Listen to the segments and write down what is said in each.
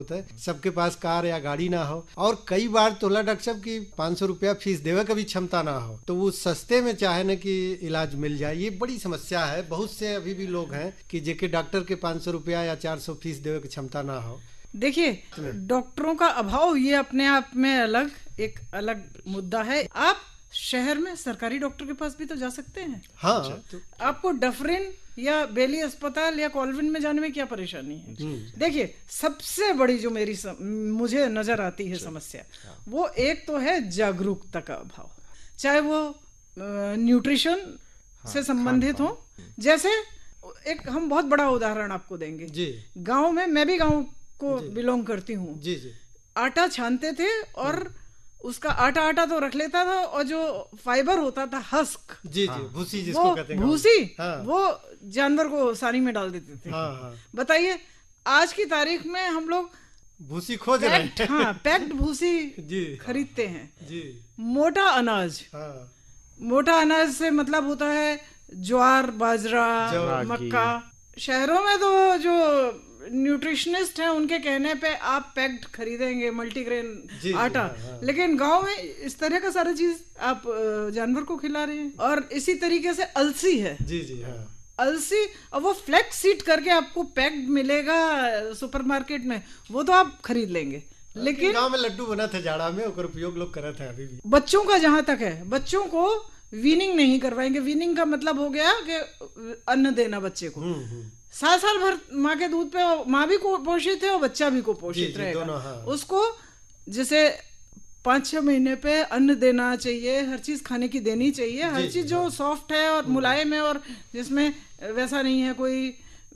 होता है, सबके पास कार या गाड़ी ना हो, और कई बार तोला डॉक्टर साहब की 500 रुपया फीस देवे का भी क्षमता ना हो, तो वो सस्ते में चाहे ना कि इलाज मिल जाए। ये बड़ी समस्या है। बहुत से अभी भी लोग हैं कि जेके डॉक्टर के 500 रुपया या 400 फीस देवे की क्षमता ना हो। देखिए, डॉक्टरों का अभाव ये अपने आप में एक अलग मुद्दा है। आप शहर में सरकारी डॉक्टर के पास भी तो जा सकते हैं। हाँ, तो आपको डफरिन या बेली अस्पताल या कॉलविन में जाने में क्या परेशानी है? देखिए, सबसे बड़ी जो मुझे नजर आती है समस्या, वो एक तो है जागरूकता का अभाव, चाहे वो न्यूट्रिशन से संबंधित हो। जैसे एक हम बहुत बड़ा उदाहरण आपको देंगे जी। गांव में, मैं भी गांव को बिलोंग करती हूँ जी जी। आटा छानते थे और उसका आटा तो रख लेता था, और जो फाइबर होता था, हस्क जी जी, भूसी जिसको कहते हैं, भूसी वो जानवर को सानी में डाल देते थे। बताइए, आज की तारीख में हम लोग भूसी खोज रहे हैं। हाँ, पैक्ड भूसी खरीदते हैं जी। मोटा अनाज, मोटा अनाज से मतलब होता है ज्वार, बाजरा, मक्का। शहरों में तो जो न्यूट्रिशनिस्ट हैं, उनके कहने पे आप पैक्ड खरीदेंगे मल्टीग्रेन आटा, लेकिन गांव में इस तरह का सारा चीज आप जानवर को खिला रहे हैं। और इसी तरीके से अलसी है जी जी, अलसी, और वो फ्लैक्स सीड करके आपको पैक्ड मिलेगा सुपरमार्केट में, वो तो आप खरीद लेंगे। लेकिन गांव में लड्डू बना था जाड़ा में, और उपयोग लोग कर रहे थे। अभी भी बच्चों का जहां तक है, बच्चों को वीनिंग नहीं करवाएंगे। वीनिंग का मतलब हो गया कि अन्न देना बच्चे को। 7 साल भर माँ के दूध पे माँ भी कुपोषित है और बच्चा भी कुपोषित रहेगा। उसको जैसे 5-6 महीने पे अन्न देना चाहिए, हर चीज खाने की देनी चाहिए, हर चीज जो सॉफ्ट है और मुलायम है, और जिसमें वैसा नहीं है, कोई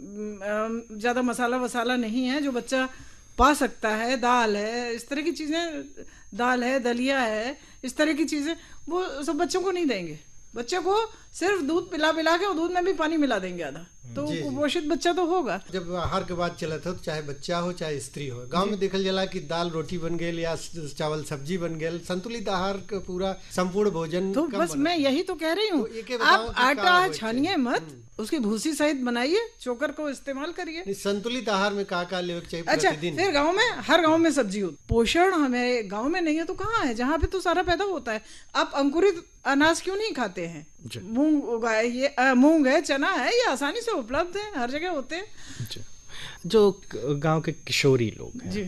ज्यादा मसाला वसाला नहीं है, जो बच्चा पा सकता है। दाल है, इस तरह की चीजें, दाल है, दलिया है, इस तरह की चीजें वो सब बच्चों को नहीं देंगे। बच्चे को सिर्फ दूध पिला के, और दूध में भी पानी मिला देंगे आधा, तो कुपोषित बच्चा तो होगा। जब आहार के बाद चला था, तो चाहे बच्चा हो चाहे स्त्री हो, गांव में देखल जाला कि दाल रोटी बन गई या चावल सब्जी बन गई, संतुलित आहार का पूरा संपूर्ण भोजन। तो बस मैं यही तो कह रही हूँ, आप आटा छानिए मत, उसकी भूसी सहित बनाइए, चोकर को इस्तेमाल करिए। संतुलित आहार में का लेवे चाहिए? अच्छा, फिर गाँव में, हर गाँव में सब्जी हो। पोषण हमें गाँव में नहीं है तो कहाँ है, जहाँ पे तो सारा पैदा होता है। आप अंकुरित अनाज क्यों नहीं खाते हैं? मूंग उगाए, ये मूंग है, चना है, ये आसानी से उपलब्ध है, हर जगह होते हैं। जो गांव के किशोरी लोग हैं,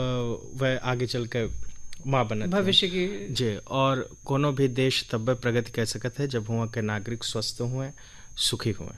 वह आगे चलकर माँ बनत भविष्य की जी, और कोनो भी देश तब प्रगति कर सकता है जब वहाँ के नागरिक स्वस्थ हुए, सुखी हुए,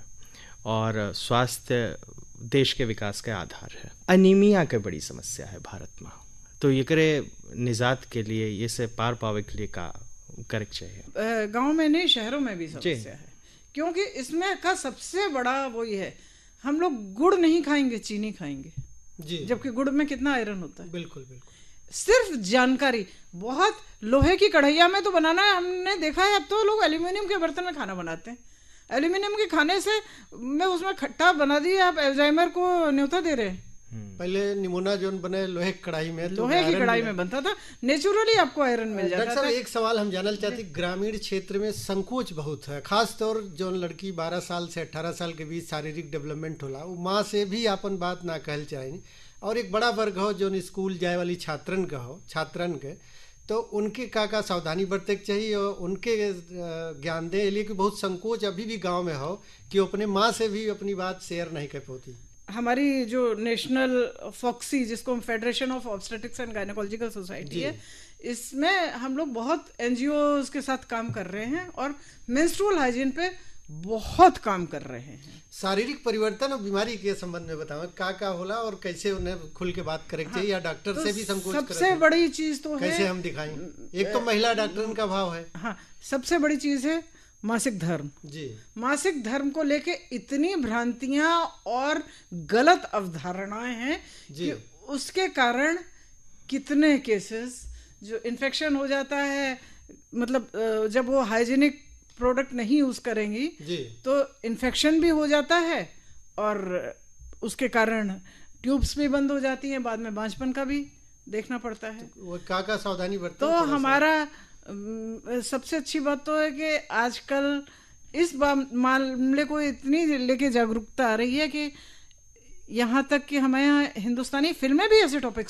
और स्वास्थ्य देश के विकास का आधार है। अनीमिया की बड़ी समस्या है भारत में, तो ये करे निजात के लिए, ये से पार पावे के लिए का करेक्ट चाहिए? गांव में नहीं, शहरों में भी समस्या है, क्योंकि इसमें का सबसे बड़ा वो ये है, हम लोग गुड़ नहीं खाएंगे, चीनी खाएंगे जी, जबकि गुड़ में कितना आयरन होता है। बिल्कुल बिल्कुल। सिर्फ जानकारी, बहुत लोहे की कढ़ैया में तो बनाना है, हमने देखा है। अब तो लोग एल्यूमिनियम के बर्तन में खाना बनाते हैं। एल्यूमिनियम के खाने से में उसमें खट्टा बना दिए, आप अल्जाइमर को न्योता दे रहे हैं। पहले निमोना जो बने लोहे की कढ़ाई में, लोहे की कढ़ाई में बनता था, नेचुरली आपको आयरन मिल जाता था। एक सवाल हम जानना चाहते, ग्रामीण क्षेत्र में संकोच बहुत है, खास तौर जो लड़की 12 साल से 18 साल के बीच शारीरिक डेवलपमेंट होला, वो माँ से भी अपन बात ना कहल चाहिए, और एक बड़ा वर्ग हो जो स्कूल जाए वाली छात्रन के, तो उनके का सावधानी बरते चाहिए, और उनके ज्ञान दे लिए कि बहुत संकोच अभी भी गाँव में हो कि अपने माँ से भी अपनी बात शेयर नहीं कर पाती। हमारी जो नेशनल फॉक्सी, जिसको हम federation of obstetrics and gynaecological society है, इसमें हम लोग बहुत एनजीओज के साथ काम कर रहे हैं, और मेंस्ट्रुअल हाइजीन पे बहुत काम कर रहे हैं। शारीरिक परिवर्तन और बीमारी के संबंध में बताओ, का होला और कैसे उन्हें खुल के बात करे चाहिए, या डॉक्टर तो से भी संकोच सबसे बड़ी चीज तो कैसे हम दिखाएं? एक तो महिला डॉक्टर का भाव है। हाँ, सबसे बड़ी चीज है मासिक धर्म जी। मासिक धर्म को लेके इतनी भ्रांतियां और गलत अवधारणाएं हैं कि उसके कारण कितने केसेस जो इन्फेक्शन हो जाता है, मतलब जब वो हाइजीनिक प्रोडक्ट नहीं यूज करेंगी जी, तो इन्फेक्शन भी हो जाता है, और उसके कारण ट्यूब्स भी बंद हो जाती हैं, बाद में बांझपन का भी देखना पड़ता है। तो वो का सावधानी बरतें? तो हमारा सबसे अच्छी बात तो है कि आजकल इस मामले को इतनी लेके जागरूकता आ रही है कि यहाँ तक कि हमारे यहाँ हिंदुस्तानी फिल्में भी ऐसे टॉपिक्स